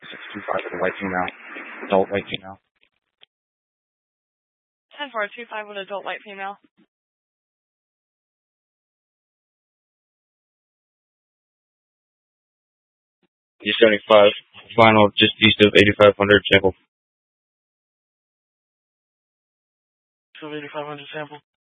625 with a white female. Adult white female. 10425 with adult white female. D75, final just east of 8500 sample. So 8500 sample.